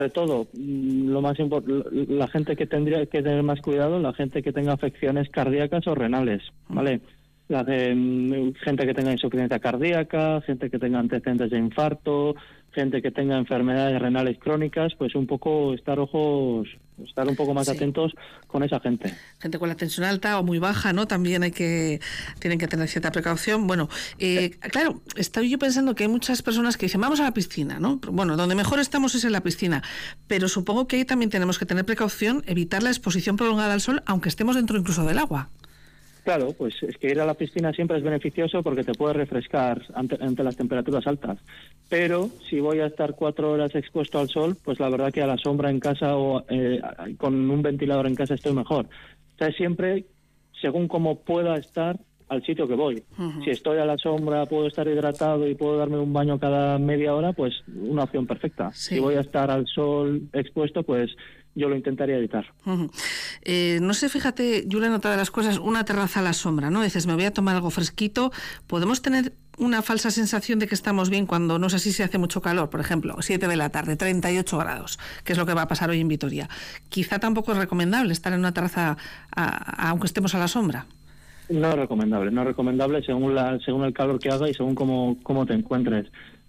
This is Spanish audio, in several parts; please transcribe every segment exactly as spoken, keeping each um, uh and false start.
todo, lo más importante, la gente que tendría que tener más cuidado, la gente que tenga afecciones cardíacas o renales, ¿vale? La de, gente que tenga insuficiencia cardíaca, gente que tenga antecedentes de infarto, gente que tenga enfermedades renales crónicas, pues un poco estar ojos, estar un poco más sí. atentos con esa gente. Gente con la tensión alta o muy baja, ¿no? También hay que tienen que tener cierta precaución. Bueno, eh, claro, estoy yo pensando que hay muchas personas que dicen, vamos a la piscina, ¿no? Bueno, donde mejor estamos es en la piscina, pero supongo que ahí también tenemos que tener precaución, evitar la exposición prolongada al sol, aunque estemos dentro incluso del agua. Claro, pues es que ir a la piscina siempre es beneficioso porque te puede refrescar ante, ante las temperaturas altas. Pero si voy a estar cuatro horas expuesto al sol, pues la verdad que a la sombra en casa o eh, con un ventilador en casa estoy mejor. Entonces siempre, según cómo pueda estar, al sitio que voy. Uh-huh. Si estoy a la sombra, puedo estar hidratado y puedo darme un baño cada media hora, pues una opción perfecta. Sí. Si voy a estar al sol expuesto, pues yo lo intentaría evitar. Uh-huh. Eh, no sé, fíjate, Julen, otra de las cosas, una terraza a la sombra, ¿no? Dices, me voy a tomar algo fresquito. ¿Podemos tener una falsa sensación de que estamos bien cuando no sé si se hace mucho calor? Por ejemplo, siete de la tarde, treinta y ocho grados, que es lo que va a pasar hoy en Vitoria. Quizá tampoco es recomendable estar en una terraza a, a, aunque estemos a la sombra. No es recomendable, no es recomendable según la según el calor que haga y según cómo, cómo te encuentres.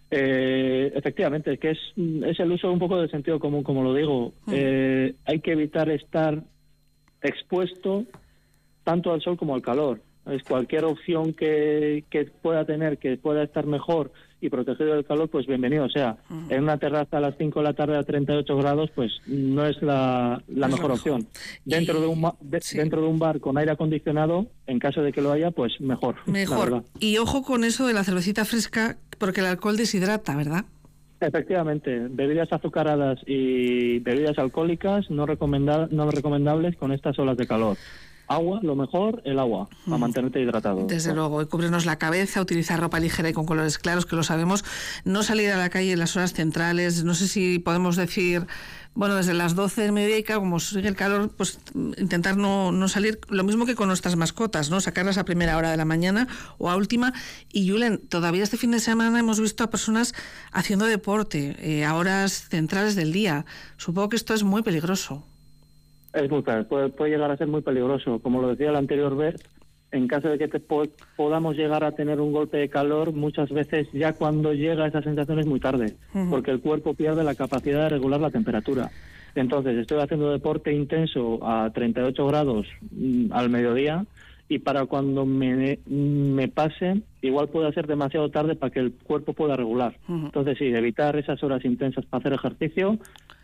Eh, efectivamente, que es, es el uso un poco del sentido común, como lo digo. Eh, hay que evitar estar expuesto tanto al sol como al calor. Es cualquier opción que, que pueda tener, que pueda estar mejor y protegido del calor, pues bienvenido. O sea, uh-huh. en una terraza a las cinco de la tarde a treinta y ocho grados, pues no es la, la mejor rojo. opción. Dentro de, un, de, sí. dentro de un bar con aire acondicionado, en caso de que lo haya, pues mejor. Mejor. Y ojo con eso de la cervecita fresca, porque el alcohol deshidrata, ¿verdad? Efectivamente, bebidas azucaradas y bebidas alcohólicas no, recomenda, no recomendables con estas olas de calor. Agua, lo mejor, el agua, para mantenerte hidratado. Desde luego, y cubrirnos la cabeza, utilizar ropa ligera y con colores claros, que lo sabemos, no salir a la calle en las horas centrales, no sé si podemos decir, bueno, desde las doce del mediodía, y claro, como sigue el calor, pues intentar no, no salir, lo mismo que con nuestras mascotas, ¿no? Sacarlas a primera hora de la mañana o a última. Y Julen, todavía este fin de semana hemos visto a personas haciendo deporte eh, a horas centrales del día. Supongo que esto es muy peligroso. Es muy, puede, puede llegar a ser muy peligroso. Como lo decía la anterior vez, en caso de que te po- podamos llegar a tener un golpe de calor, muchas veces ya cuando llega esa sensación es muy tarde, uh-huh. porque el cuerpo pierde la capacidad de regular la temperatura. Entonces, estoy haciendo deporte intenso a treinta y ocho grados mm, al mediodía, y para cuando me, me pase, igual puede ser demasiado tarde para que el cuerpo pueda regular. Uh-huh. Entonces, sí, evitar esas horas intensas para hacer ejercicio,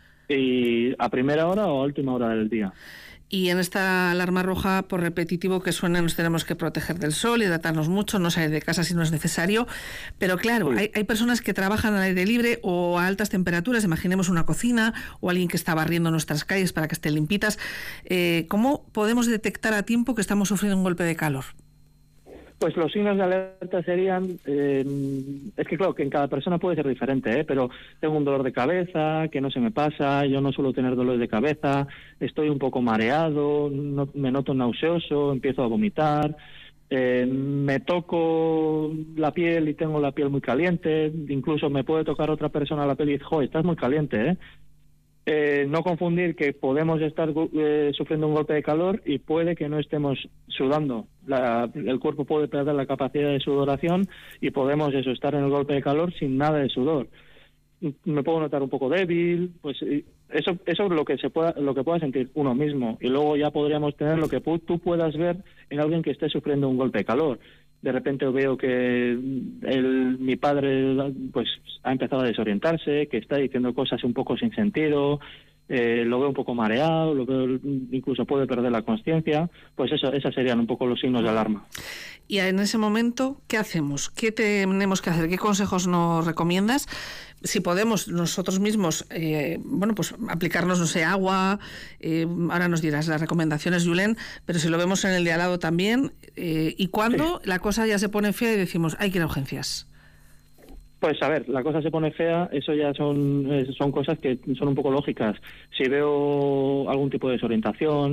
y a primera hora o a última hora del día. Y en esta alarma roja, por repetitivo que suene, nos tenemos que proteger del sol, hidratarnos mucho, no salir de casa si no es necesario. Pero claro, sí. hay, hay personas que trabajan al aire libre o a altas temperaturas, imaginemos una cocina o alguien que está barriendo nuestras calles para que estén limpitas. Eh, ¿Cómo podemos detectar a tiempo que estamos sufriendo un golpe de calor? Pues los signos de alerta serían, eh, es que claro, que en cada persona puede ser diferente, ¿eh? Pero tengo un dolor de cabeza, que no se me pasa, yo no suelo tener dolores de cabeza, estoy un poco mareado, no, me noto nauseoso, empiezo a vomitar, eh, me toco la piel y tengo la piel muy caliente, incluso me puede tocar otra persona la piel y dice, jo, estás muy caliente, ¿eh? Eh, no confundir que podemos estar eh, sufriendo un golpe de calor y puede que no estemos sudando. La, el cuerpo puede perder la capacidad de sudoración y podemos eso estar en el golpe de calor sin nada de sudor. Me puedo notar un poco débil, pues eso eso es lo que se pueda lo que pueda sentir uno mismo, y luego ya podríamos tener lo que pu- tú puedas ver en alguien que esté sufriendo un golpe de calor. De repente veo que el, mi padre pues ha empezado a desorientarse, que está diciendo cosas un poco sin sentido, eh, lo veo un poco mareado, lo veo, incluso puede perder la consciencia. Pues eso, esos serían un poco los signos de alarma. Y en ese momento, ¿qué hacemos? ¿Qué tenemos que hacer? ¿Qué consejos nos recomiendas? Si podemos nosotros mismos, eh, bueno, pues aplicarnos, no sé, agua, eh, ahora nos dirás las recomendaciones, Julen, pero si lo vemos en el de al lado también, eh, ¿y cuándo sí. la cosa ya se pone fea y decimos, hay que ir a urgencias? Pues a ver, la cosa se pone fea, eso ya son, son cosas que son un poco lógicas. Si veo algún tipo de desorientación,